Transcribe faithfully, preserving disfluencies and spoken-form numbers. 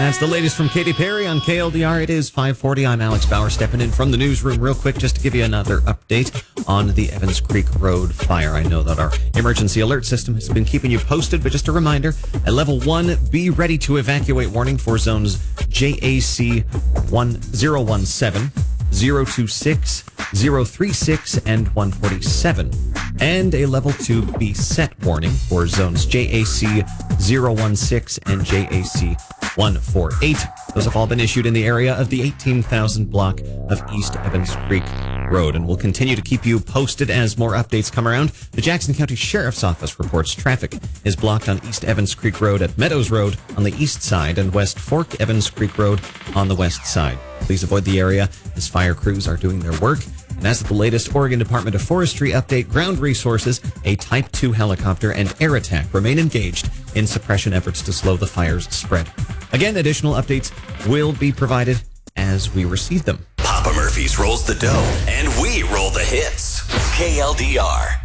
That's the latest from Katy Perry on K L D R. It is five forty. I'm Alex Bauer stepping in from the newsroom real quick just to give you another update on the Evans Creek Road fire. I know that our emergency alert system has been keeping you posted, but just a reminder, at level one, be ready to evacuate warning for zones J A C one zero one seven, zero two six, zero three six, and one forty-seven. And a level two B set warning for zones J A C zero one six and J A C one forty-eight. Those have all been issued in the area of the eighteen thousand block of East Evans Creek Road, and we'll continue to keep you posted as more updates come around. The Jackson County Sheriff's Office reports traffic is blocked on East Evans Creek Road at Meadows Road on the east side and West Fork Evans Creek Road on the west side. Please avoid the area as fire crews are doing their work. And as of the latest Oregon Department of Forestry update, ground resources, a Type two helicopter, and air attack remain engaged in suppression efforts to slow the fire's spread. Again, additional updates will be provided as we receive them. Papa Murphy's rolls the dough, and we roll the hits. K L D R.